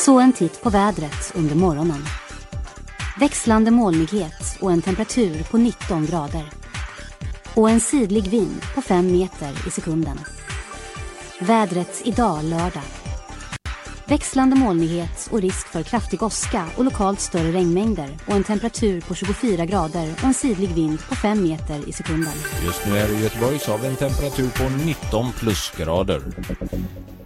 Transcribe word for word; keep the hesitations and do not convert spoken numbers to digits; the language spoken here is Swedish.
Så en titt på vädret under morgonen. Växlande molnighet och en temperatur på nitton grader. Och en sydlig vind på fem meter i sekunden. Vädret idag lördag. Växlande molnighet och risk för kraftig åska och lokalt större regnmängder och en temperatur på tjugofyra grader och en sydlig vind på fem meter i sekunden. Just nu är det i Göteborg så har vi en temperatur på nitton plusgrader.